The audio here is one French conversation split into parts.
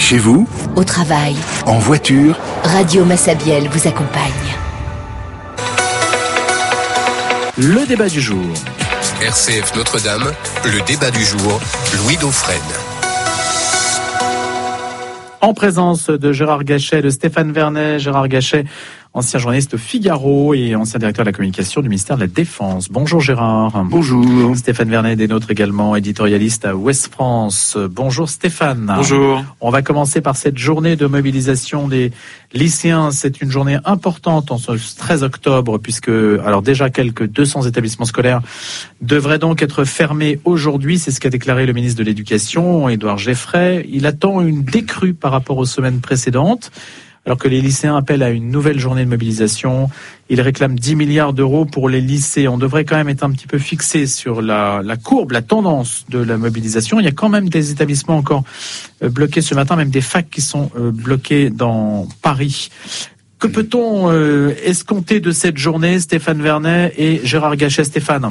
Chez vous, au travail, en voiture, Radio Massabielle vous accompagne. Le débat du jour. RCF Notre-Dame, le débat du jour, Louis Dauphren. En présence de Gérard Gachet, de Stéphane Vernet. Gérard Gachet, ancien journaliste au Figaro et ancien directeur de la communication du ministère de la Défense. Bonjour Gérard. Bonjour. Stéphane Vernet, des nôtres également, éditorialiste à Ouest France. Bonjour Stéphane. Bonjour. On va commencer par cette journée de mobilisation des lycéens. C'est une journée importante en ce 13 octobre puisque, alors déjà quelques 200 établissements scolaires devraient donc être fermés aujourd'hui. C'est ce qu'a déclaré le ministre de l'Éducation, Édouard Geffray. Il attend une décrue par rapport aux semaines précédentes. Alors que les lycéens appellent à une nouvelle journée de mobilisation, ils réclament 10 milliards d'euros pour les lycées. On devrait quand même être un petit peu fixé sur la courbe, la tendance de la mobilisation. Il y a quand même des établissements encore bloqués ce matin, même des facs qui sont bloqués dans Paris. Que peut-on escompter de cette journée, Stéphane Vernet et Gérard Gachet? Stéphane.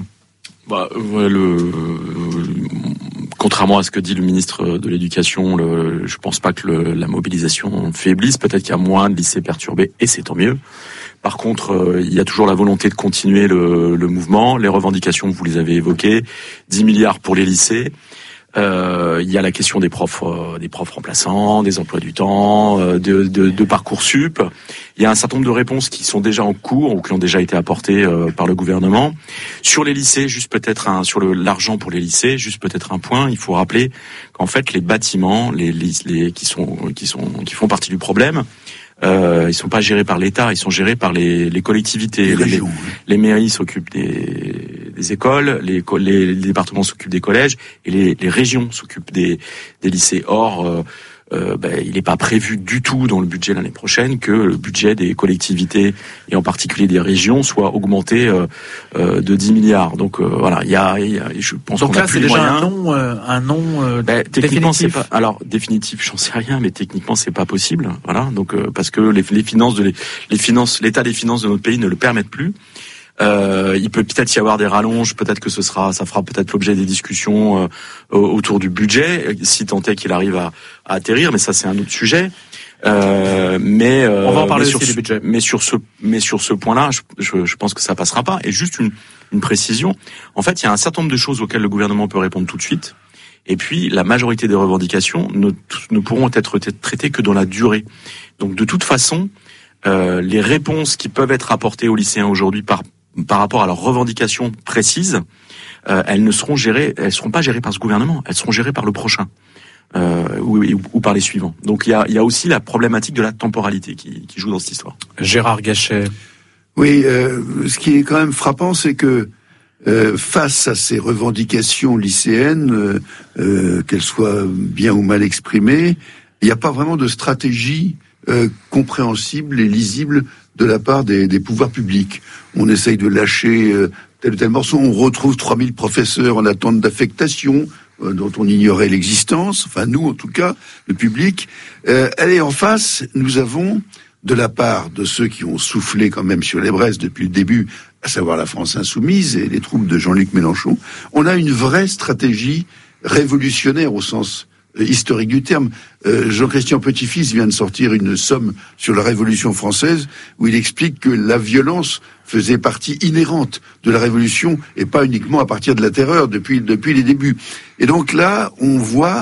Contrairement à ce que dit le ministre de l'Éducation, je pense pas que la mobilisation faiblisse. Peut-être qu'il y a moins de lycées perturbés, et c'est tant mieux. Par contre, il y a toujours la volonté de continuer le mouvement. Les revendications, vous les avez évoquées. 10 milliards pour les lycées. Il y a la question des profs remplaçants, des emplois du temps, de Parcoursup. Il y a un certain nombre de réponses qui sont déjà en cours ou qui ont déjà été apportées par le gouvernement. Sur les lycées, juste peut-être sur l'argent pour les lycées, juste peut-être un point. Il faut rappeler qu'en fait les bâtiments, qui font partie du problème, ils sont pas gérés par l'État, ils sont gérés par les collectivités. Les mairies s'occupent des écoles, les départements s'occupent des collèges et les régions s'occupent des lycées. Or, il n'est pas prévu du tout dans le budget l'année prochaine que le budget des collectivités et en particulier des régions soit augmenté de 10 milliards. Donc voilà, je pense donc qu'on là, a plus c'est les déjà moyens. un nom techniquement définitif. c'est pas. Alors définitif, j'en sais rien, mais techniquement c'est pas possible. Voilà, donc parce que l'état des finances de notre pays ne le permettent plus. Il peut peut-être y avoir des rallonges, peut-être que ça fera peut-être l'objet des discussions autour du budget, si tant est qu'il arrive à atterrir, mais ça c'est un autre sujet. On va en parler aussi du budget. Mais sur ce point-là, je pense que ça passera pas. Et juste une précision, en fait, il y a un certain nombre de choses auxquelles le gouvernement peut répondre tout de suite. Et puis, la majorité des revendications ne pourront être traitées que dans la durée. Donc, de toute façon, les réponses qui peuvent être apportées aux lycéens aujourd'hui par rapport à leurs revendications précises, elles seront pas gérées par ce gouvernement, elles seront gérées par le prochain ou par les suivants. Donc il y a aussi la problématique de la temporalité qui joue dans cette histoire. Gérard Gachet. Oui, ce qui est quand même frappant, c'est que face à ces revendications lycéennes, qu'elles soient bien ou mal exprimées, il n'y a pas vraiment de stratégie compréhensible et lisible de la part des pouvoirs publics. On essaye de lâcher tel ou tel morceau, on retrouve 3000 professeurs en attente d'affectation, dont on ignorait l'existence, enfin nous en tout cas, le public. Allez, en face, nous avons, de la part de ceux qui ont soufflé quand même sur les braises depuis le début, à savoir la France insoumise et les troupes de Jean-Luc Mélenchon, on a une vraie stratégie révolutionnaire au sens historique du terme. Jean-Christian Petit-Fils vient de sortir une somme sur la Révolution française où il explique que la violence faisait partie inhérente de la Révolution et pas uniquement à partir de la terreur depuis les débuts. Et donc là, on voit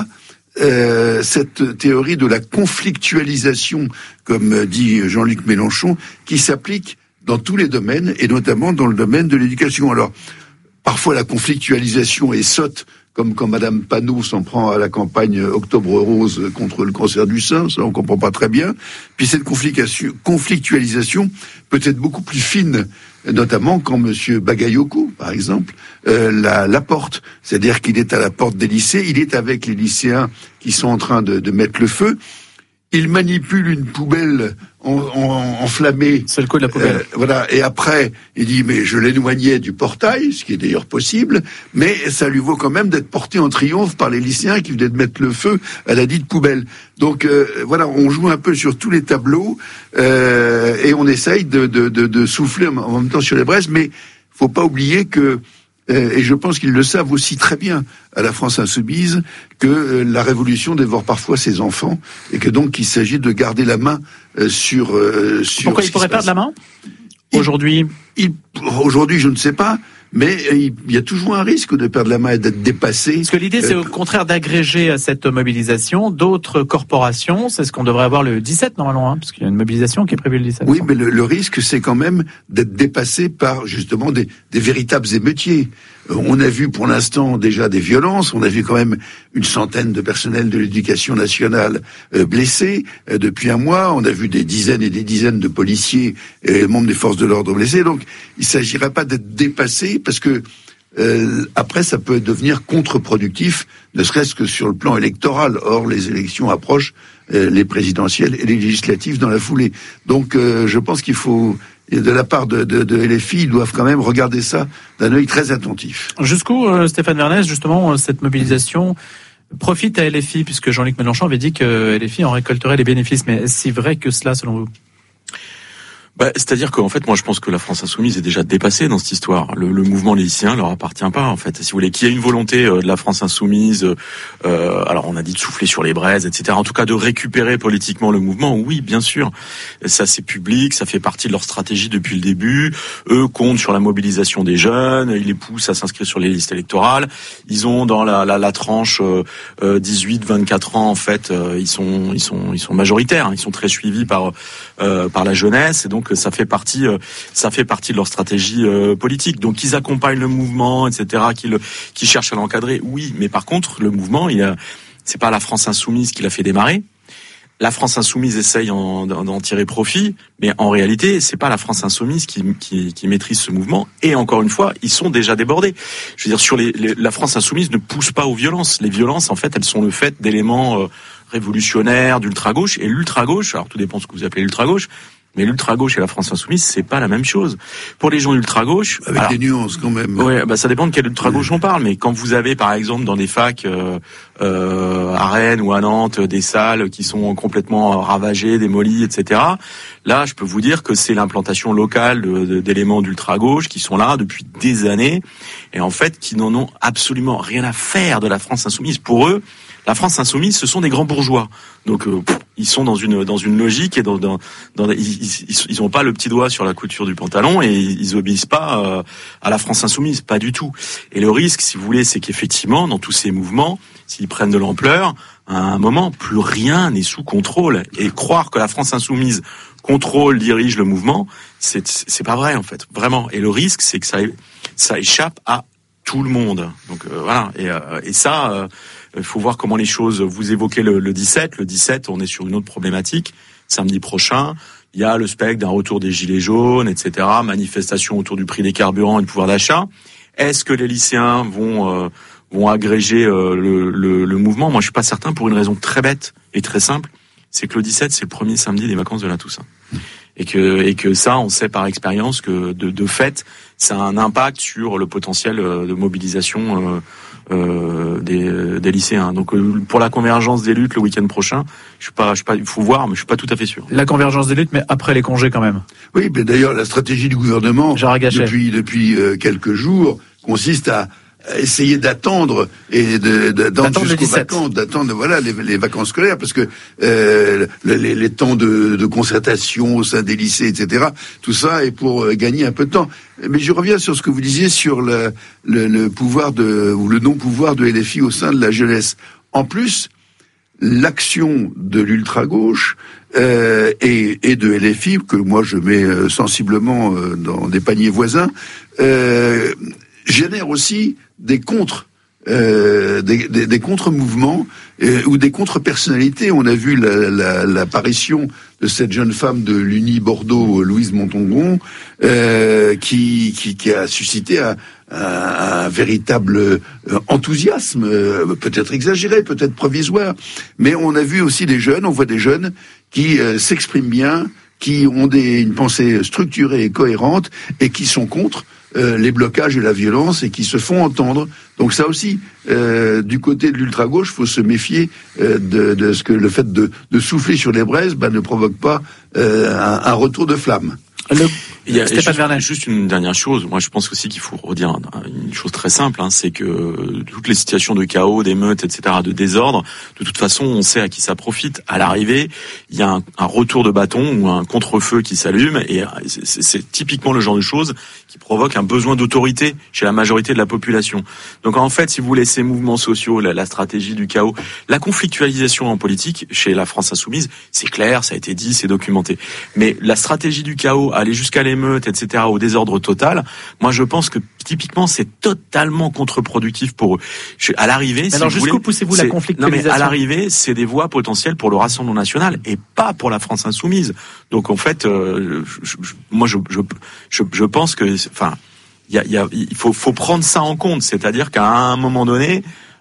cette théorie de la conflictualisation, comme dit Jean-Luc Mélenchon, qui s'applique dans tous les domaines et notamment dans le domaine de l'éducation. Alors, parfois la conflictualisation est sotte, comme quand Madame Panot s'en prend à la campagne Octobre Rose contre le cancer du sein, ça on comprend pas très bien. Puis cette conflictualisation peut être beaucoup plus fine, notamment quand Monsieur Bagayoko, par exemple, la porte. C'est-à-dire qu'il est à la porte des lycées, il est avec les lycéens qui sont en train de mettre le feu. Il manipule une poubelle enflammée. C'est le coup de la poubelle. Voilà. Et après, il dit, mais je l'éloignais du portail, ce qui est d'ailleurs possible, mais ça lui vaut quand même d'être porté en triomphe par les lycéens qui venaient de mettre le feu à la dite poubelle. Donc, voilà, on joue un peu sur tous les tableaux, et on essaye de souffler en même temps sur les braises, mais faut pas oublier que Et je pense qu'ils le savent aussi très bien à la France Insoumise que la révolution dévore parfois ses enfants et que donc il s'agit de garder la main sur. Pourquoi il pourrait perdre la main aujourd'hui? Aujourd'hui, je ne sais pas. Mais il y a toujours un risque de perdre la main et d'être dépassé. Parce que l'idée, c'est au contraire d'agréger à cette mobilisation d'autres corporations. C'est ce qu'on devrait avoir le 17 normalement, parce qu'il y a une mobilisation qui est prévue le 17. Oui, mais le risque, c'est quand même d'être dépassé par justement des véritables émeutiers. On a vu pour l'instant déjà des violences. On a vu quand même une centaine de personnels de l'éducation nationale blessés depuis un mois. On a vu des dizaines et des dizaines de policiers et membres des forces de l'ordre blessés. Donc, il ne s'agirait pas d'être dépassé parce que après, ça peut devenir contre-productif, ne serait-ce que sur le plan électoral. Or, les élections approchent, les présidentielles et les législatives dans la foulée. Donc, je pense qu'il faut... Et de la part de LFI, ils doivent quand même regarder ça d'un œil très attentif. Jusqu'où, Stéphane Vernès, justement, cette mobilisation profite à LFI, puisque Jean-Luc Mélenchon avait dit que LFI en récolterait les bénéfices. Mais est-ce si vrai que cela, selon vous? C'est-à-dire qu'en fait, moi, je pense que la France Insoumise est déjà dépassée dans cette histoire. Le mouvement lycéen leur appartient pas, en fait. Si vous voulez, qu'il y ait une volonté de la France Insoumise, alors on a dit de souffler sur les braises, etc. En tout cas, de récupérer politiquement le mouvement, oui, bien sûr. Ça, c'est public, ça fait partie de leur stratégie depuis le début. Eux comptent sur la mobilisation des jeunes, ils les poussent à s'inscrire sur les listes électorales. Ils ont dans la tranche 18-24 ans, en fait, ils sont majoritaires. Ils sont très suivis par la jeunesse, et donc ça fait partie de leur stratégie politique. Donc ils accompagnent le mouvement, etc. Qui cherchent à l'encadrer, oui. Mais par contre, le mouvement, c'est pas la France Insoumise qui l'a fait démarrer. La France Insoumise essaye d'en tirer profit, mais en réalité, c'est pas la France Insoumise qui maîtrise ce mouvement. Et encore une fois, ils sont déjà débordés. Je veux dire, la France Insoumise ne pousse pas aux violences. Les violences, en fait, elles sont le fait d'éléments révolutionnaires, d'ultra-gauche. Et l'ultra-gauche, alors tout dépend de ce que vous appelez l'ultra-gauche, mais l'ultra-gauche et la France Insoumise, c'est pas la même chose. Pour les gens ultra-gauche... Avec des nuances, quand même. Ouais, ça dépend de quelle ultra-gauche on parle. Mais quand vous avez, par exemple, dans des facs à Rennes ou à Nantes, des salles qui sont complètement ravagées, démolies, etc., là, je peux vous dire que c'est l'implantation locale d'éléments d'ultra-gauche qui sont là depuis des années, et en fait, qui n'en ont absolument rien à faire de la France Insoumise. Pour eux, la France Insoumise, ce sont des grands bourgeois. Donc ils sont dans une logique et ils ont pas le petit doigt sur la couture du pantalon et ils obéissent pas à la France Insoumise, pas du tout. Et le risque, si vous voulez, c'est qu'effectivement, dans tous ces mouvements, s'ils prennent de l'ampleur, à un moment, plus rien n'est sous contrôle. Et croire que la France Insoumise contrôle, dirige le mouvement, c'est pas vrai en fait, vraiment. Et le risque, c'est que ça échappe à tout le monde. Donc voilà. Et ça. Il faut voir comment les choses... Vous évoquez le 17. Le 17, on est sur une autre problématique. Samedi prochain, il y a le spectre d'un retour des gilets jaunes, etc. Manifestation autour du prix des carburants et du pouvoir d'achat. Est-ce que les lycéens vont agréger le mouvement? Moi, je suis pas certain, pour une raison très bête et très simple. C'est que le 17, c'est le premier samedi des vacances de la Toussaint. Et que ça, on sait par expérience que de fait, ça a un impact sur le potentiel de mobilisation des lycéens. Donc pour la convergence des luttes le week-end prochain, je suis pas, il faut voir, mais je suis pas tout à fait sûr. La convergence des luttes, mais après les congés quand même. Oui, mais d'ailleurs la stratégie du gouvernement depuis quelques jours consiste à essayer d'attendre et d'attendre jusqu'aux vacances, d'attendre les vacances scolaires, parce que les temps de concertation au sein des lycées, etc. Tout ça est pour gagner un peu de temps. Mais je reviens sur ce que vous disiez sur le pouvoir ou le non-pouvoir de LFI au sein de la jeunesse. En plus, l'action de l'ultra-gauche et de LFI, que moi je mets sensiblement dans des paniers voisins, génère aussi des des contre-mouvements ou des contre-personnalités. On a vu l'apparition de cette jeune femme de l'Uni Bordeaux, Louise Montongon, qui a suscité un véritable enthousiasme, peut-être exagéré, peut-être provisoire, mais on a vu aussi on voit des jeunes qui s'expriment bien, qui ont une pensée structurée et cohérente et qui sont contre les blocages et la violence et qui se font entendre. Donc ça aussi, du côté de l'ultra-gauche, faut se méfier de ce que le fait de souffler sur les braises ne provoque pas un retour de flamme. Il y a Stéphane Vernet. juste une dernière chose. Moi, je pense aussi qu'il faut redire une chose très simple, c'est que toutes les situations de chaos, d'émeutes, etc., de désordre, de toute façon, on sait à qui ça profite. À l'arrivée, il y a un retour de bâton ou un contre-feu qui s'allume, et c'est typiquement le genre de choses qui provoque un besoin d'autorité chez la majorité de la population. Donc, en fait, si vous voulez, ces mouvements sociaux, la stratégie du chaos, la conflictualisation en politique, chez la France Insoumise, c'est clair, ça a été dit, c'est documenté. Mais la stratégie du chaos, aller jusqu'à l'émeute, etc., au désordre total, moi je pense que typiquement c'est totalement contre-productif pour eux. À l'arrivée, alors jusqu'où poussez-vous la conflictualisation ? Non mais à l'arrivée, c'est des voix potentielles pour le Rassemblement national et pas pour la France Insoumise. Donc en fait, moi je pense que, enfin, il faut prendre ça en compte, c'est-à-dire qu'à un moment donné,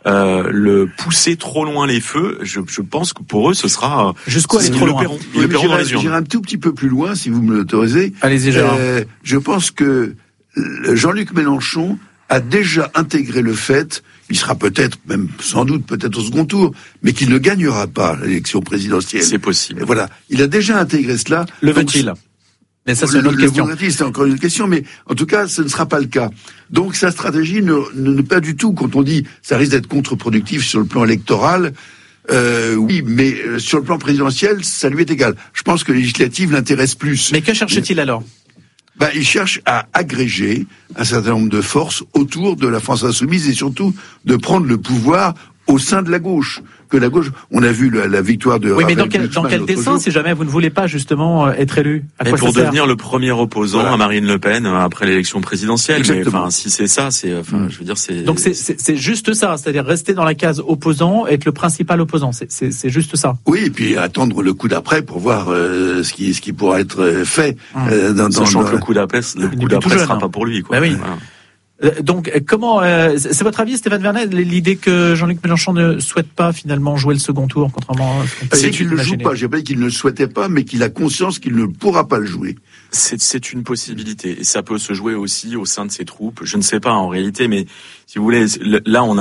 le pousser trop loin les feux, je pense que pour eux ce sera jusqu'où aller trop loin. J'irai un tout petit peu plus loin si vous me l'autorisez. Allez-y, Gérard. Je pense que Jean-Luc Mélenchon a déjà intégré le fait, il sera peut-être, même sans doute peut-être au second tour, mais qu'il ne gagnera pas l'élection présidentielle. C'est possible. Et voilà, il a déjà intégré cela. Le veut-il ? Mais ça, c'est une autre question. C'est encore une question, mais en tout cas, ce ne sera pas le cas. Donc, sa stratégie ne pas du tout, quand on dit ça risque d'être contre-productif sur le plan électoral, oui, mais sur le plan présidentiel, ça lui est égal. Je pense que les législatives l'intéressent plus. Mais que cherche-t-il alors ? Il cherche à agréger un certain nombre de forces autour de la France Insoumise et surtout de prendre le pouvoir au sein de la gauche. Que la gauche, on a vu la victoire de... Oui, mais dans quel dessin, si jamais vous ne voulez pas justement être élu ? Et pour devenir le premier opposant à Marine Le Pen après l'élection présidentielle. Exactement. Mais enfin, si c'est ça, je veux dire, c'est... Donc c'est juste ça, c'est-à-dire rester dans la case opposant, être le principal opposant, c'est juste ça. Oui, et puis attendre le coup d'après pour voir ce qui pourra être fait. Sachant que le coup d'après sera pas pour lui, quoi. Bah oui. Voilà. Donc, comment c'est votre avis, Stéphane Vernet, l'idée que Jean-Luc Mélenchon ne souhaite pas finalement jouer le second tour, contrairement à ce qu'on peut imaginer. C'est qu'il ne le joue pas. J'ai pas dit qu'il ne le souhaitait pas, mais qu'il a conscience qu'il ne pourra pas le jouer. C'est une possibilité, et ça peut se jouer aussi au sein de ses troupes. Je ne sais pas en réalité, mais si vous voulez, là on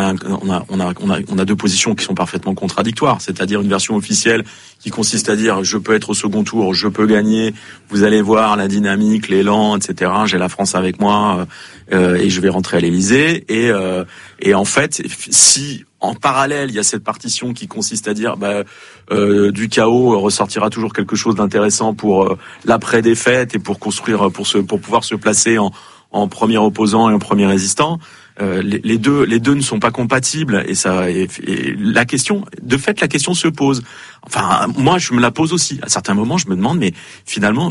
a deux positions qui sont parfaitement contradictoires. C'est-à-dire une version officielle qui consiste à dire je peux être au second tour, je peux gagner. Vous allez voir la dynamique, l'élan, etc. J'ai la France avec moi et je vais rentrer à l'Élysée. Et en fait, si en parallèle, il y a cette partition qui consiste à dire du chaos ressortira toujours quelque chose d'intéressant pour l'après-défaite et pour construire, pour pouvoir se placer en premier opposant et en premier résistant. Les deux ne sont pas compatibles et la question se pose. Enfin, moi, je me la pose aussi. À certains moments, je me demande, mais finalement,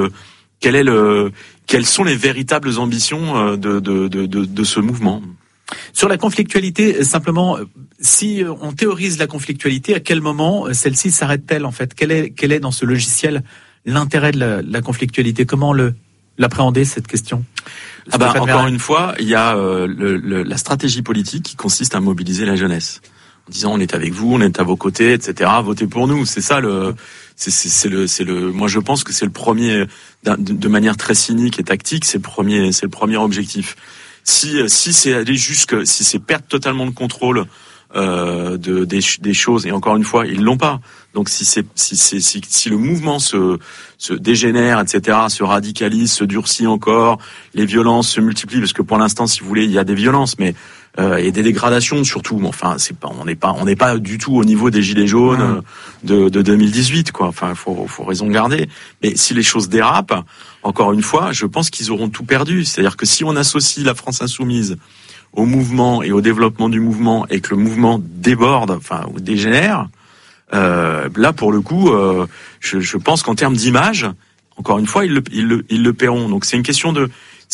quelles sont les véritables ambitions de ce mouvement? Sur la conflictualité, simplement, si on théorise la conflictualité, à quel moment celle-ci s'arrête-t-elle en fait ? Quel est dans ce logiciel l'intérêt de la conflictualité ? Comment l'appréhender cette question ? Encore une fois, il y a la stratégie politique qui consiste à mobiliser la jeunesse, en disant on est avec vous, on est à vos côtés, etc. Votez pour nous. C'est ça moi je pense que c'est le premier, de manière très cynique et tactique, c'est le premier objectif. Si c'est aller si c'est perdre totalement le contrôle des choses, et encore une fois ils l'ont pas. Donc si le mouvement se dégénère, etc., se radicalise, se durcit encore, les violences se multiplient, parce que pour l'instant, si vous voulez, il y a des violences, mais et des dégradations surtout. Enfin, on n'est pas du tout au niveau des gilets jaunes de 2018, quoi. Enfin, faut raison garder. Mais si les choses dérapent, encore une fois, je pense qu'ils auront tout perdu. C'est-à-dire que si on associe la France Insoumise au mouvement et au développement du mouvement, et que le mouvement déborde, enfin, ou dégénère, là pour le coup, je pense qu'en termes d'image, encore une fois, ils le paieront. Donc c'est une question de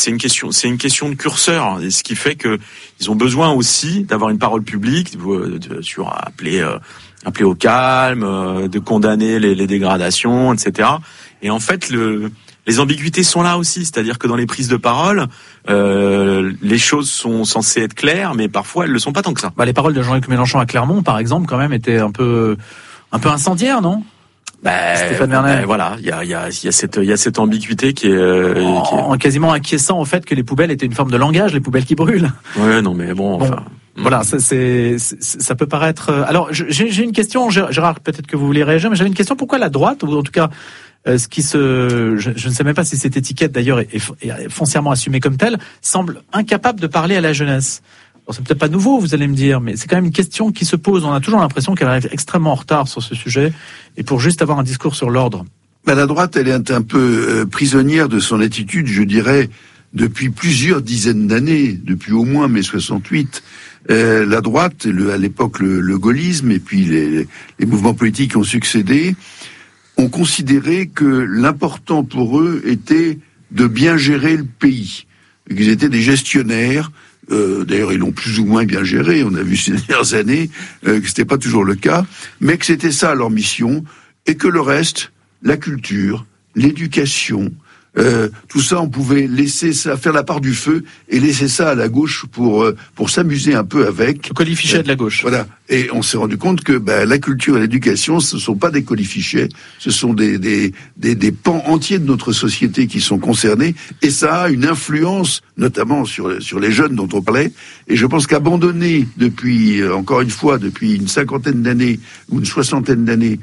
curseur, et ce qui fait que ils ont besoin aussi d'avoir une parole publique sur appeler au calme, de condamner les dégradations, etc. Et en fait, les ambiguïtés sont là aussi, c'est-à-dire que dans les prises de parole, les choses sont censées être claires, mais parfois elles le sont pas tant que ça. Les paroles de Jean-Luc Mélenchon à Clermont, par exemple, quand même, étaient un peu incendiaires, non ? Stéphane Vernet. Voilà, il y a cette ambiguïté qui est quasiment acquiesçant au fait que les poubelles étaient une forme de langage, les poubelles qui brûlent. Ouais, non, mais bon. Enfin. Voilà, ça peut paraître. Alors, j'ai une question, Gérard, peut-être que vous voulez réagir, mais j'avais une question. Pourquoi la droite, ou en tout cas je ne sais même pas si cette étiquette d'ailleurs est foncièrement assumée comme telle, semble incapable de parler à la jeunesse. Alors, c'est peut-être pas nouveau, vous allez me dire, mais c'est quand même une question qui se pose. On a toujours l'impression qu'elle arrive extrêmement en retard sur ce sujet, et pour juste avoir un discours sur l'ordre. La droite, elle est un peu prisonnière de son attitude, je dirais, depuis plusieurs dizaines d'années, depuis au moins mai 68. La droite, à l'époque le gaullisme, et puis les mouvements politiques qui ont succédé, ont considéré que l'important pour eux était de bien gérer le pays. Ils étaient des gestionnaires. D'ailleurs, ils l'ont plus ou moins bien géré. On a vu ces dernières années que c'était pas toujours le cas, mais que c'était ça leur mission, et que le reste, la culture, l'éducation, tout ça, on pouvait laisser ça, faire la part du feu et laisser ça à la gauche pour s'amuser un peu avec. Le colifichet de la gauche. Voilà. Et on s'est rendu compte que la culture et l'éducation, ce sont pas des colifichets, ce sont des pans entiers de notre société qui sont concernés, et ça a une influence, notamment sur les jeunes dont on parlait. Et je pense qu'abandonner depuis une cinquantaine d'années ou une soixantaine d'années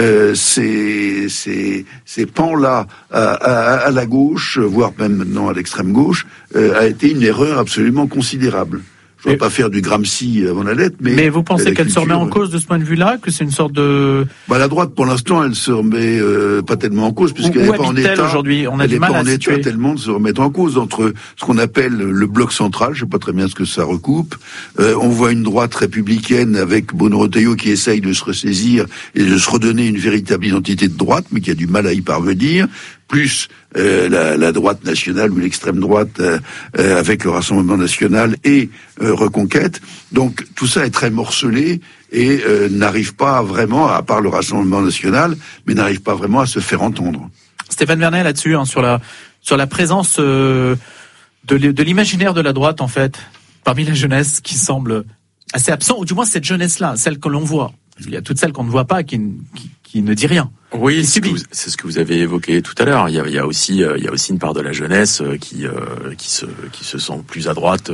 ces pans-là à la gauche, voire même maintenant à l'extrême gauche, a été une erreur absolument considérable. Je ne vais pas faire du Gramsci avant la lettre, mais vous pensez qu'elle se remet en cause de ce point de vue-là, que c'est une sorte de... la droite, pour l'instant, elle se remet pas tellement en cause, puisqu'elle n'est pas en état. Aujourd'hui, on a elle du n'est mal pas à en situer. état tellement de se remettre en cause entre ce qu'on appelle le bloc central. Je ne sais pas très bien ce que ça recoupe. On voit une droite républicaine avec Bruno Retailleau qui essaye de se ressaisir et de se redonner une véritable identité de droite, mais qui a du mal à y parvenir. Plus la droite nationale ou l'extrême droite avec le Rassemblement national et Reconquête. Donc tout ça est très morcelé et n'arrive pas vraiment, à part le Rassemblement national, mais n'arrive pas vraiment à se faire entendre. Stéphane Vernet là-dessus, sur la présence de l'imaginaire de la droite en fait parmi la jeunesse qui semble assez absent, ou du moins cette jeunesse-là, celle que l'on voit. Parce qu'il y a toute celle qu'on ne voit pas qui ne dit rien. Oui, c'est ce que vous avez évoqué tout à l'heure. Il y a aussi une part de la jeunesse qui se sent plus à droite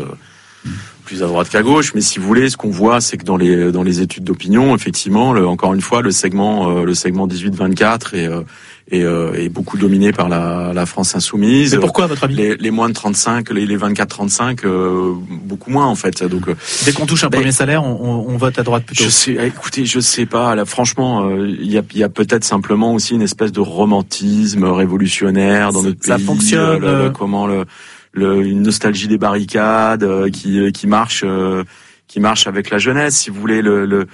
qu'à gauche. Mais si vous voulez, ce qu'on voit, c'est que dans les études d'opinion, effectivement, encore une fois, le segment 18-24 est beaucoup dominé par la France insoumise. Mais pourquoi, à votre avis? Les moins de 35, les 24-35, beaucoup moins en fait. Donc dès qu'on touche un premier salaire, on vote à droite plutôt. Je sais pas. Là, franchement, il y a peut-être simplement aussi une espèce de romantisme révolutionnaire dans notre pays. Ça fonctionne. Une nostalgie des barricades qui marche avec la jeunesse, si vous voulez.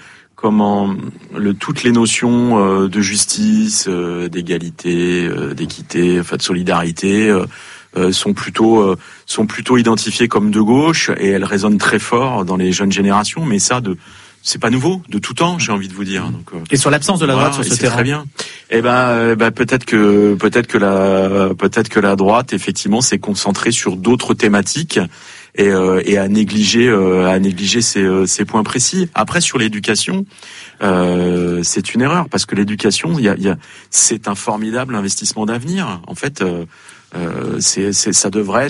Toutes les notions de justice, d'égalité, d'équité, de solidarité sont plutôt identifiées comme de gauche, et elles résonnent très fort dans les jeunes générations. Mais ça, c'est pas nouveau, de tout temps, j'ai envie de vous dire. Donc, et sur l'absence de la droite sur ce terrain. Très bien. Peut-être que la droite effectivement s'est concentrée sur d'autres thématiques et à négliger ces points précis. Après, sur l'éducation, c'est une erreur, parce que l'éducation, c'est un formidable investissement d'avenir. En fait, ça devrait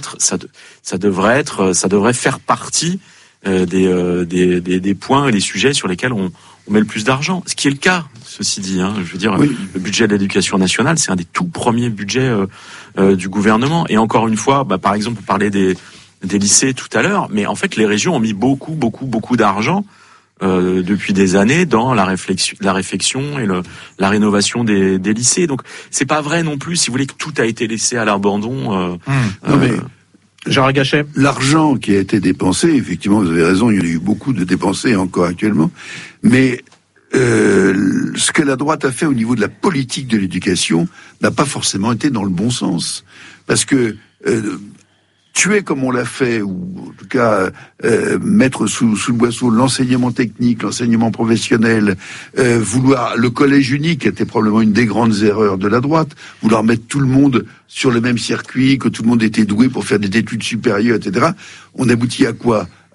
faire partie des points et des sujets sur lesquels on met le plus d'argent, ce qui est le cas, ceci dit. Je veux dire, oui. Le budget de l'éducation nationale, c'est un des tout premiers budgets du gouvernement. Et encore une fois, par exemple, vous parlez des lycées tout à l'heure, mais en fait, les régions ont mis beaucoup d'argent depuis des années dans la réflexion et la rénovation des lycées. Donc, c'est pas vrai non plus, si vous voulez, que tout a été laissé à l'abandon. Non, mais Gérard Gachet. L'argent qui a été dépensé, effectivement, vous avez raison, il y en a eu beaucoup de dépensés encore actuellement, mais ce que la droite a fait au niveau de la politique de l'éducation n'a pas forcément été dans le bon sens. Parce que tuer comme on l'a fait, ou en tout cas mettre sous le boisseau l'enseignement technique, l'enseignement professionnel, vouloir le collège unique était probablement une des grandes erreurs de la droite, vouloir mettre tout le monde sur le même circuit, que tout le monde était doué pour faire des études supérieures, etc. On aboutit à quoi?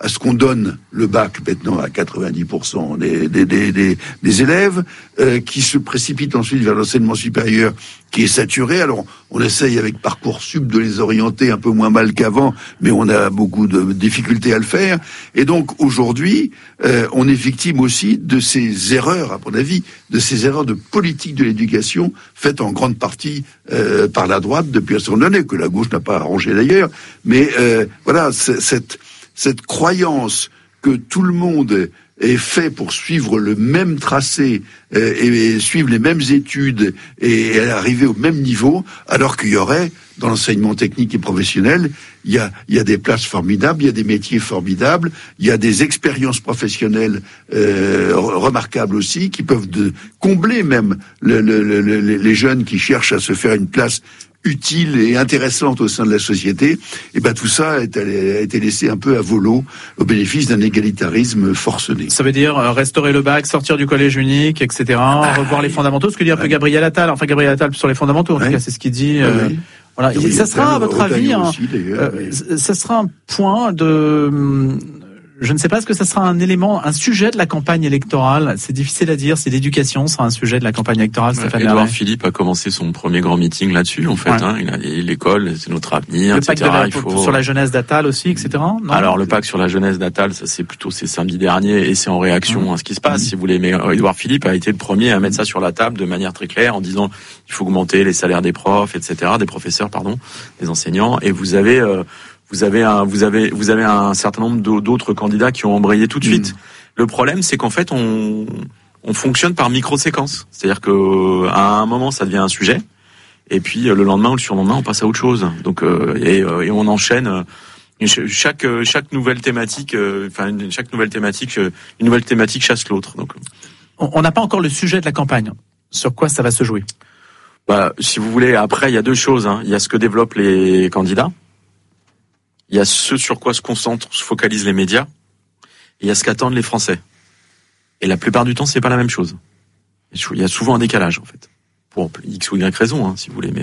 à ce qu'on donne le bac maintenant à 90% des élèves, qui se précipitent ensuite vers l'enseignement supérieur qui est saturé. Alors, on essaye avec Parcoursup de les orienter un peu moins mal qu'avant, mais on a beaucoup de difficultés à le faire. Et donc, aujourd'hui, on est victime aussi de ces erreurs, à mon avis, de ces erreurs de politique de l'éducation faites en grande partie par la droite depuis un certain nombre, que la gauche n'a pas arrangé d'ailleurs. Mais voilà, cette croyance que tout le monde est fait pour suivre le même tracé et suivre les mêmes études et arriver au même niveau, alors qu'il y aurait, dans l'enseignement technique et professionnel, il y a des places formidables, il y a des métiers formidables, il y a des expériences professionnelles remarquables aussi, qui peuvent combler même les jeunes qui cherchent à se faire une place utile et intéressante au sein de la société. Et ben tout ça a été laissé un peu à volo au bénéfice d'un égalitarisme forcené. Ça veut dire restaurer le bac, sortir du collège unique, etc. Revoir les fondamentaux. Ce que dit un peu Gabriel Attal. Enfin, Gabriel Attal sur les fondamentaux. En tout cas, c'est ce qu'il dit. Voilà. Et ça sera, à votre avis, ça sera un point de... Je ne sais pas, est-ce que ça sera un sujet de la campagne électorale? C'est difficile à dire, c'est l'éducation sera un sujet de la campagne électorale, Stéphane Édouard Philippe a commencé son premier grand meeting là-dessus, en fait. Il a dit l'école, c'est notre avenir, le etc. Pacte sur la jeunesse d'Attal aussi, etc. Non, alors, le pacte sur la jeunesse d'Attal, ça c'est samedi dernier, et c'est en réaction à ce qui se passe, si vous voulez. Mais Édouard Philippe a été le premier à mettre ça sur la table de manière très claire, en disant il faut augmenter les salaires des profs, etc., des professeurs, des enseignants, et vous avez un certain nombre d'autres candidats qui ont embrayé tout de suite. Le problème, c'est qu'en fait, on fonctionne par micro-séquences. C'est-à-dire que à un moment, ça devient un sujet, et puis le lendemain ou le surlendemain, on passe à autre chose. Donc, et on enchaîne. Chaque nouvelle thématique, une nouvelle thématique chasse l'autre. Donc, on n'a pas encore le sujet de la campagne. Sur quoi ça va se jouer? Si vous voulez, après, il y a deux choses. Il y a ce que développent les candidats. Il y a ce sur quoi se focalisent les médias, et il y a ce qu'attendent les Français. Et la plupart du temps, c'est pas la même chose. Il y a souvent un décalage, en fait. Pour X ou Y raison, si vous voulez.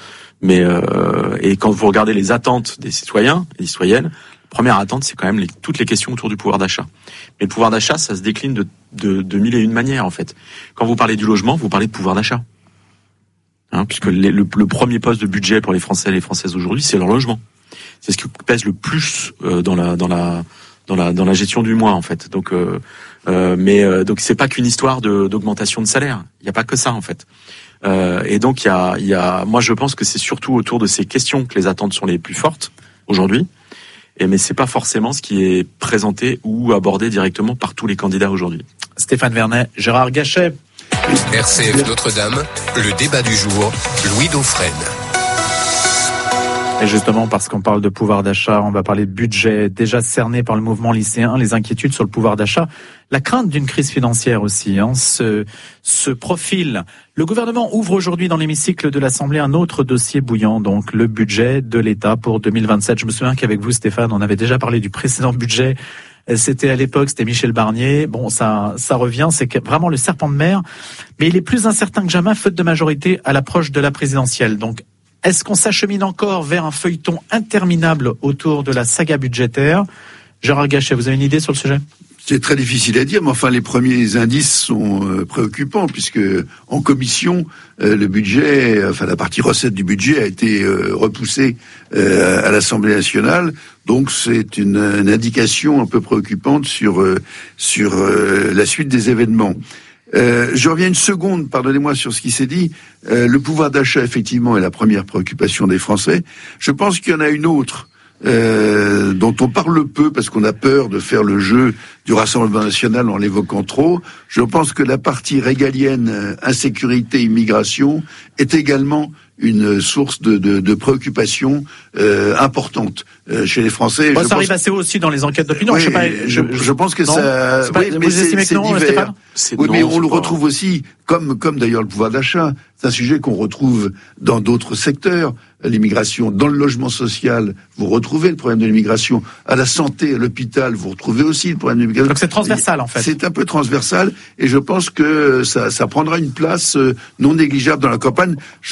Et quand vous regardez les attentes des citoyens et des citoyennes, la première attente, c'est quand même toutes les questions autour du pouvoir d'achat. Mais le pouvoir d'achat, ça se décline de mille et une manières, en fait. Quand vous parlez du logement, vous parlez de pouvoir d'achat. Puisque le premier poste de budget pour les Français et les Françaises aujourd'hui, c'est leur logement. C'est ce qui pèse le plus dans la gestion du mois, en fait. Donc c'est pas qu'une histoire d'augmentation de salaire. Il n'y a pas que ça, en fait. Et donc moi je pense que c'est surtout autour de ces questions que les attentes sont les plus fortes aujourd'hui. Mais c'est pas forcément ce qui est présenté ou abordé directement par tous les candidats aujourd'hui. Stéphane Vernet, Gérard Gachet. RCF Notre-Dame, le débat du jour, Louis Dauphren. Et justement, parce qu'on parle de pouvoir d'achat, on va parler de budget déjà cerné par le mouvement lycéen, les inquiétudes sur le pouvoir d'achat, la crainte d'une crise financière aussi, ce profil. Le gouvernement ouvre aujourd'hui dans l'hémicycle de l'Assemblée un autre dossier bouillant, donc le budget de l'État pour 2027. Je me souviens qu'avec vous, Stéphane, on avait déjà parlé du précédent budget. C'était à l'époque, c'était Michel Barnier. Bon, ça revient, c'est vraiment le serpent de mer. Mais il est plus incertain que jamais, faute de majorité à l'approche de la présidentielle. Donc, est-ce qu'on s'achemine encore vers un feuilleton interminable autour de la saga budgétaire? Gérard Gachet, vous avez une idée sur le sujet? C'est très difficile à dire, mais enfin les premiers indices sont préoccupants, puisque en commission, le budget, la partie recette du budget a été repoussée à l'Assemblée nationale. Donc c'est une indication un peu préoccupante sur la suite des événements. Je reviens une seconde, pardonnez-moi, sur ce qui s'est dit. Le pouvoir d'achat, effectivement, est la première préoccupation des Français. Je pense qu'il y en a une autre dont on parle peu parce qu'on a peur de faire le jeu du Rassemblement national en l'évoquant trop. Je pense que la partie régalienne, insécurité, immigration, est également une source de préoccupation importante chez les Français. Ça arrive assez haut aussi dans les enquêtes d'opinion. Oui, je pense que non, ça... Oui, vous estimez que non, Stéphane ? Oui, mais on le retrouve aussi, comme d'ailleurs le pouvoir d'achat. C'est un sujet qu'on retrouve dans d'autres secteurs. L'immigration, dans le logement social, vous retrouvez le problème de l'immigration. À la santé, à l'hôpital, vous retrouvez aussi le problème de l'immigration. Donc c'est transversal, en fait. C'est un peu transversal, et je pense que ça prendra une place non négligeable dans la campagne. Je ne sais pas comment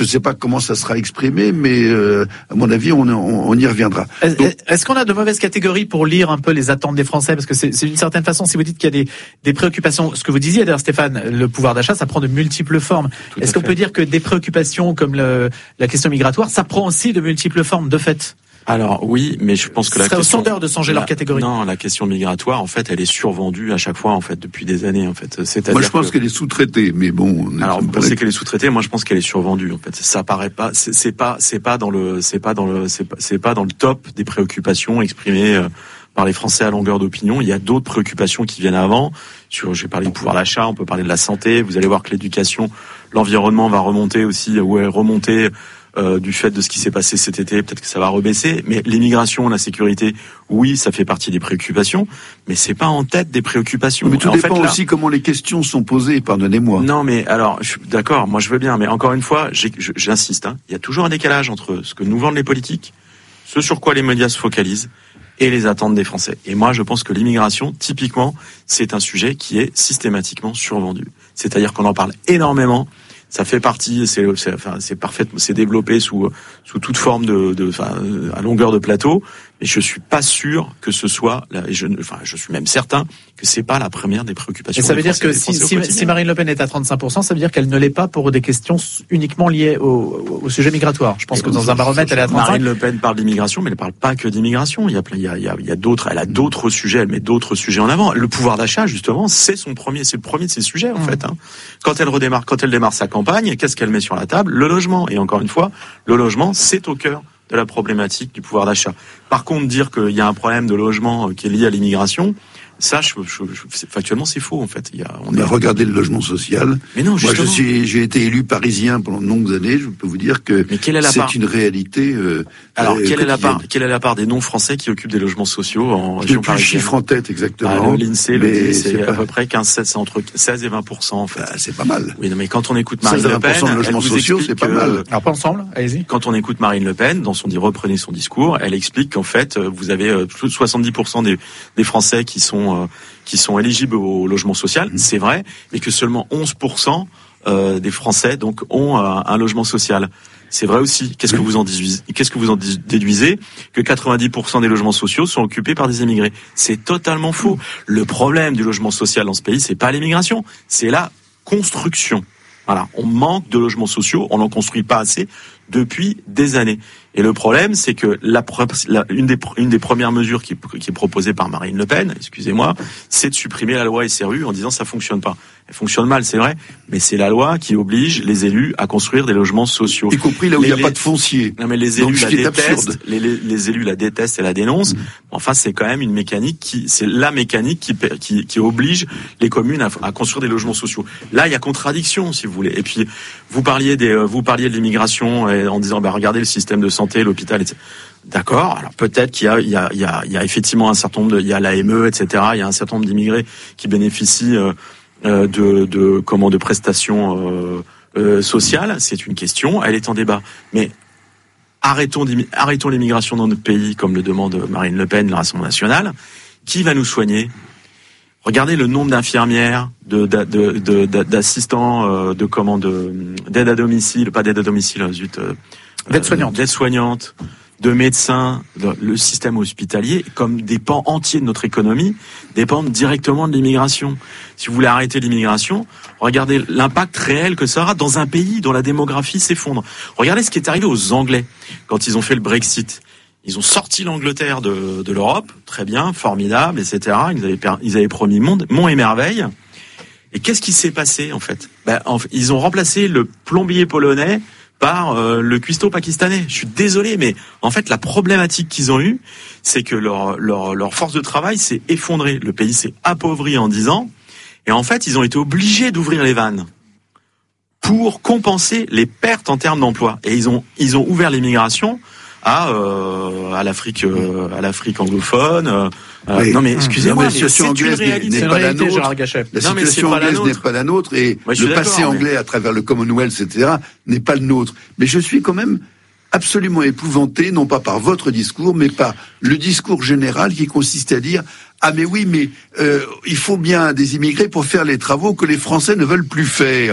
comment ça sera exprimé, mais à mon avis, on y reviendra. Est-ce qu'on a de mauvaises catégories pour lire un peu les attentes des Français? Parce que c'est d'une certaine façon, si vous dites qu'il y a des préoccupations, ce que vous disiez d'ailleurs, Stéphane, le pouvoir d'achat, ça prend de multiples formes. Est-ce qu'on peut dire que des préoccupations comme la question migratoire, ça prend aussi de multiples formes, de fait? Alors oui, mais je pense que la question... sondeur de changer leur catégorie. Non, la question migratoire, en fait, elle est survendue à chaque fois, en fait, depuis des années, en fait. C'est-à-dire moi, je pense qu'elle est sous-traitée, mais bon. Alors, vous pensez qu'elle est sous-traitée? Moi, je pense qu'elle est survendue, en fait. Ça paraît pas, c'est pas dans le top des préoccupations exprimées par les Français à longueur d'opinion. Il y a d'autres préoccupations qui viennent avant. J'ai parlé du pouvoir d'achat, on peut parler de la santé. Vous allez voir que l'éducation, l'environnement va remonter aussi, ou est remonté. Du fait de ce qui s'est passé cet été, peut-être que ça va rebaisser, mais l'immigration, la sécurité, oui, ça fait partie des préoccupations, mais c'est pas en tête des préoccupations. Mais tout dépend aussi comment les questions sont posées, pardonnez-moi. Non, mais alors, je suis d'accord, moi je veux bien, mais encore une fois, j'insiste, il y a toujours un décalage entre ce que nous vendent les politiques, ce sur quoi les médias se focalisent, et les attentes des Français. Et moi, je pense que l'immigration, typiquement, c'est un sujet qui est systématiquement survendu. C'est-à-dire qu'on en parle énormément. Ça fait partie, c'est parfait, c'est développé sous toute forme à longueur de plateau. Mais je suis pas sûr que ce soit, je suis même certain que c'est pas la première des préoccupations. Et ça veut dire que si Marine Le Pen est à 35%, ça veut dire qu'elle ne l'est pas pour des questions uniquement liées au sujet migratoire. Je pense que dans un baromètre, elle est à 35%. Marine Le Pen parle d'immigration, mais elle parle pas que d'immigration. Il y a d'autres, elle a d'autres sujets, elle met d'autres sujets en avant. Le pouvoir d'achat, justement, c'est le premier de ses sujets, en fait, hein. Quand elle démarre sa campagne, qu'est-ce qu'elle met sur la table? Le logement. Et encore une fois, le logement, c'est au cœur de la problématique du pouvoir d'achat. Par contre, dire qu'il y a un problème de logement qui est lié à l'immigration, ça, factuellement, c'est faux, en fait. On a regardé le logement social. Mais non, justement. Moi, j'ai été élu parisien pendant de longues années. Je peux vous dire que c'est une réalité. Alors, quelle est la part des non-français qui occupent des logements sociaux en région parisienne? J'ai plus le chiffre en tête, exactement. L'INSEE le dit, c'est à peu près c'est entre 16 et 20%, en fait. C'est pas mal. Oui, non, mais quand on écoute Marine Le Pen, de logements sociaux, c'est pas mal. Alors, pas ensemble, allez-y. Quand on écoute Marine Le Pen, reprenez son discours, elle explique qu'en fait, vous avez plus de 70% des Français qui sont éligibles au logement social, c'est vrai, mais que seulement 11% des Français donc ont un logement social. C'est vrai aussi. Qu'est-ce que vous en déduisez? Que 90% des logements sociaux sont occupés par des immigrés. C'est totalement faux. Le problème du logement social dans ce pays, c'est pas l'immigration, c'est la construction. Voilà, on manque de logements sociaux, on n'en construit pas assez depuis des années. Et le problème, c'est que une des premières mesures qui est proposée par Marine Le Pen, excusez-moi, c'est de supprimer la loi SRU en disant ça fonctionne pas. Elle fonctionne mal, c'est vrai, mais c'est la loi qui oblige les élus à construire des logements sociaux. Y compris là où il n'y a pas de foncier. Non, mais les élus la détestent. Les élus la détestent et la dénoncent. Enfin, c'est quand même une mécanique c'est la mécanique qui oblige les communes à construire des logements sociaux. Là, il y a contradiction, si vous voulez. Et puis, vous parliez de l'immigration en disant, regardez le système de santé, l'hôpital, etc. D'accord. Alors peut-être qu'il y a effectivement un certain nombre il y a l'AME, etc. Il y a un certain nombre d'immigrés qui bénéficient de prestations sociales. C'est une question. Elle est en débat. Mais arrêtons l'immigration dans notre pays, comme le demande Marine Le Pen, le Rassemblement national. Qui va nous soigner? Regardez le nombre d'infirmières, d'assistants, d'aide à domicile, pas d'aide à domicile, d'aide-soignante, de médecins. Le système hospitalier, comme des pans entiers de notre économie, dépendent directement de l'immigration. Si vous voulez arrêter l'immigration, regardez l'impact réel que ça aura dans un pays dont la démographie s'effondre. Regardez ce qui est arrivé aux Anglais quand ils ont fait le Brexit. Ils ont sorti l'Angleterre de l'Europe, très bien, formidable, etc. Ils avaient promis monts et merveilles. Et qu'est-ce qui s'est passé, en fait? Ils ont remplacé le plombier polonais par le cuistot pakistanais. Je suis désolé, mais en fait, la problématique qu'ils ont eue, c'est que leur force de travail s'est effondrée. Le pays s'est appauvri en 10 ans. Et en fait, ils ont été obligés d'ouvrir les vannes pour compenser les pertes en termes d'emploi. Et ils ont ouvert l'immigration à l'Afrique anglophone. Oui. Non mais excusez-moi, la situation anglaise n'est pas la nôtre. La situation anglaise n'est pas la nôtre et le passé anglais à travers le Commonwealth, etc., n'est pas le nôtre. Mais je suis quand même absolument épouvanté, non pas par votre discours, mais par le discours général qui consiste à dire mais il faut bien des immigrés pour faire les travaux que les Français ne veulent plus faire.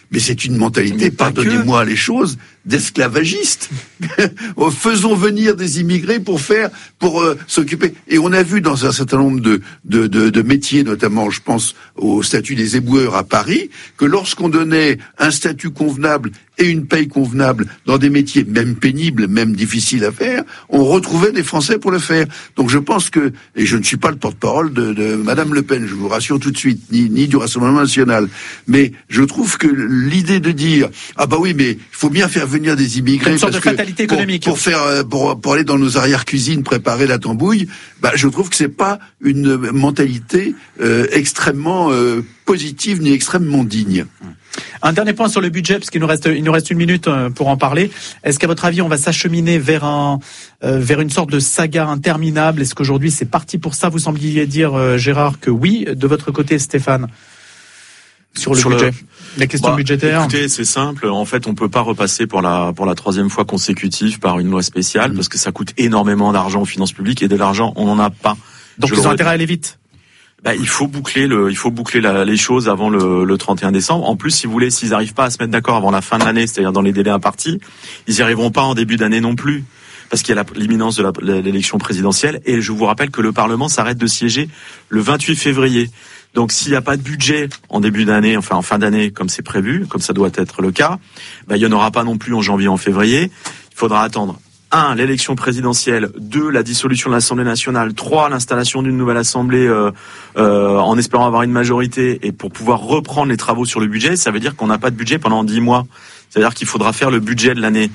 mais c'est une mentalité, pardonnez-moi les choses, d'esclavagiste. Faisons venir des immigrés pour s'occuper. Et on a vu dans un certain nombre de métiers, notamment, je pense au statut des éboueurs à Paris, que lorsqu'on donnait un statut convenable et une paye convenable dans des métiers même pénibles, même difficiles à faire, on retrouvait des Français pour le faire. Donc je pense que, et je ne suis pas le porte-parole de Madame Le Pen, je vous rassure tout de suite, ni du Rassemblement national, mais je trouve que l'idée de dire ah bah oui, mais il faut bien faire venir des immigrés une sorte de fatalité économique pour aller dans nos arrière-cuisines préparer la tambouille, bah je trouve que c'est pas une mentalité extrêmement positive ni extrêmement digne. Un dernier point sur le budget, parce qu'il nous reste une minute pour en parler. Est-ce qu'à votre avis, on va s'acheminer vers une sorte de saga interminable? Est-ce qu'aujourd'hui c'est parti pour ça? Vous sembliez dire, Gérard, que oui. De votre côté, Stéphane, sur le budget, la question budgétaire. Écoutez, c'est simple. En fait, on peut pas repasser pour la troisième fois consécutive par une loi spéciale, parce que ça coûte énormément d'argent aux finances publiques, et de l'argent, on n'en a pas. Donc ils ont intérêt à aller vite. Il faut boucler les choses avant le 31 décembre. En plus, si vous voulez, s'ils n'arrivent pas à se mettre d'accord avant la fin de l'année, c'est-à-dire dans les délais impartis, ils n'y arriveront pas en début d'année non plus. Parce qu'il y a l'imminence de l'élection présidentielle. Et je vous rappelle que le Parlement s'arrête de siéger le 28 février. Donc s'il n'y a pas de budget en début d'année, enfin en fin d'année, comme c'est prévu, comme ça doit être le cas, il n'y en aura pas non plus en janvier, en février. Il faudra attendre 1. L'élection présidentielle, 2. La dissolution de l'Assemblée nationale, 3. L'installation d'une nouvelle Assemblée en espérant avoir une majorité, et pour pouvoir reprendre les travaux sur le budget. Ça veut dire qu'on n'a pas de budget pendant 10 mois. C'est-à-dire qu'il faudra faire le budget de l'année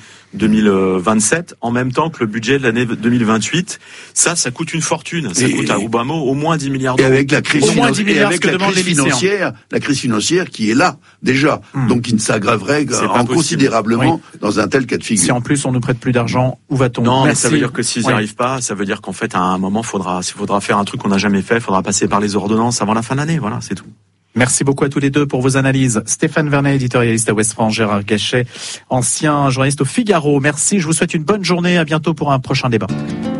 2027 en même temps que le budget de l'année 2028. Ça coûte une fortune. Ça coûte à Obama au moins 10 milliards d'euros. Et avec la crise financière, la crise financière qui est là déjà, donc qui ne s'aggraverait considérablement dans un tel cas de figure. Si en plus on nous prête plus d'argent, où va-t-on? Non, mais ça veut dire que s'ils n'y arrivent pas, ça veut dire qu'en fait à un moment s'il faudra faire un truc qu'on n'a jamais fait, il faudra passer par les ordonnances avant la fin de l'année. Voilà, c'est tout. Merci beaucoup à tous les deux pour vos analyses. Stéphane Vernet, éditorialiste à Ouest France, Gérard Gachet, ancien journaliste au Figaro. Merci, je vous souhaite une bonne journée. À bientôt pour un prochain débat.